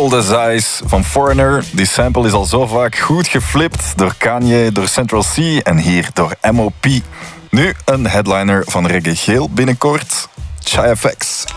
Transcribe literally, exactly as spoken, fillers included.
Cold as Ice van Foreigner. Die sample is al zo vaak goed geflipt door Kanye, door Central C en hier door M O P. Nu een headliner van Reggae Geel binnenkort. Chai F X.